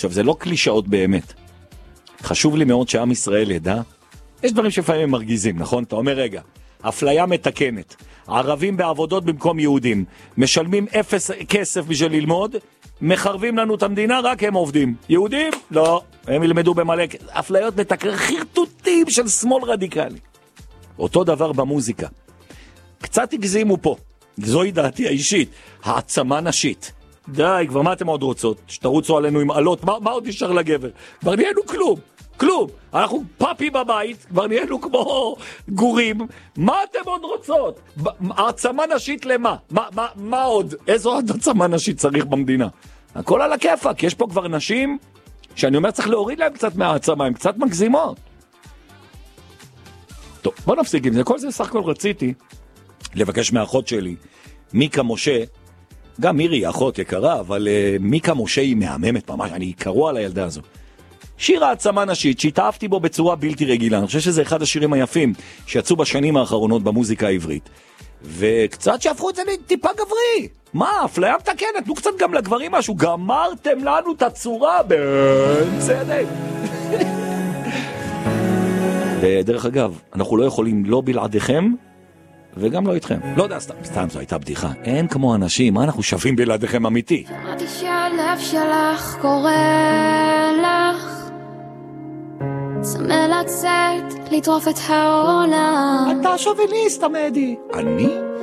עכשיו, זה לא קלישאות באמת. חשוב לי מאוד שעם ישראל ידע, יש דברים שלפעמים הם מרגיזים, נכון? אתה אומר, רגע, אפליה מתקנת, ערבים בעבודות במקום יהודים, משלמים אפס כסף בשביל ללמוד, מחרבים לנו את המדינה, רק הם עובדים. יהודים? לא, הם ילמדו במלא, אפליות מתקרר, חרטוטים של שמאל רדיקלי. אותו דבר במוזיקה. קצת הגזימו פה, זוהי דעתי האישית, העצמה נשית. די, כבר מה אתם עוד רוצות? שתרוצו עלינו עם עלות, מה עוד נשאר לגבר? כבר נהיינו כלום. אנחנו פאפי בבית, כבר נהיינו כמו גורים. מה אתם עוד רוצות? העצמה נשית למה? מה עוד? איזו עוד עצמה נשית צריך במדינה? הכל על הכיפק, יש פה כבר נשים שאני אומר צריך להוריד להם קצת מהעצמה, הם קצת מגזימות. טוב, בוא נפסיק עם זה. כל זה סך הכל רציתי לבקש מהאחות שלי, מיקה משה, גם מירי, אחות יקרה, אבל מיקה משה היא מהממת ממש, אני קרוע על הילדה הזו. שיר העצמה נשית שהתאהבתי בו בצורה בלתי רגילה, אני חושב שזה אחד השירים היפים שיצאו בשנים האחרונות במוזיקה העברית, וקצת שהפכו את זה טיפה גברי. מה, אפליה מתקנת, נו קצת גם לגברים משהו, גמרתם לנו את הצורה בצדק. ודרך אגב, אנחנו לא יכולים לא בלעדיכם וגם לא איתכם. לא יודע, סתם זו הייתה בדיחה. אין כמו אנשים, מה אנחנו שווים בלעדיכם אמיתי? שמעתי שהלב שלך קורא לך, צמא לצאת, לטרוף את העולם. אתה שוביניסט, עמדי. אני?